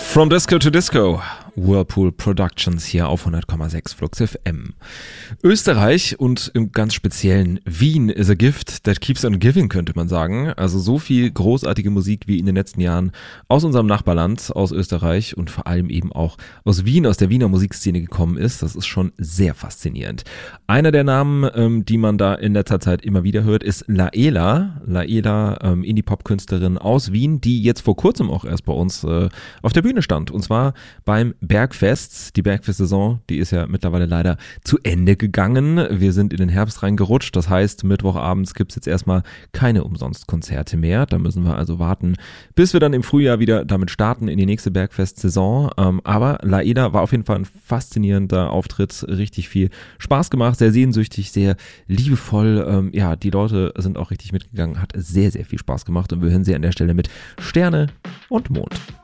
From Disco to Disco, Whirlpool Productions hier auf 100,6 Flux FM. Österreich und im ganz speziellen Wien is a gift that keeps on giving, könnte man sagen. Also so viel großartige Musik wie in den letzten Jahren aus unserem Nachbarland, aus Österreich und vor allem eben auch aus Wien, aus der Wiener Musikszene gekommen ist. Das ist schon sehr faszinierend. Einer der Namen, die man da in letzter Zeit immer wieder hört, ist Laela. Laela, Indie-Pop-Künstlerin aus Wien, die jetzt vor kurzem auch erst bei uns auf der Bühne stand. Und zwar beim Bergfest. Die Bergfest-Saison, die ist ja mittlerweile leider zu Ende gegangen. Wir sind in den Herbst reingerutscht. Das heißt, Mittwochabends gibt es jetzt erstmal keine Umsonstkonzerte mehr. Da müssen wir also warten, bis wir dann im Frühjahr wieder damit starten in die nächste Bergfest-Saison. Aber Laela war auf jeden Fall ein faszinierender Auftritt. Richtig viel Spaß gemacht, sehr sehnsüchtig, sehr liebevoll. Ja, die Leute sind auch richtig mitgegangen. Hat sehr, sehr viel Spaß gemacht. Und wir hören sie an der Stelle mit Sterne und Mond.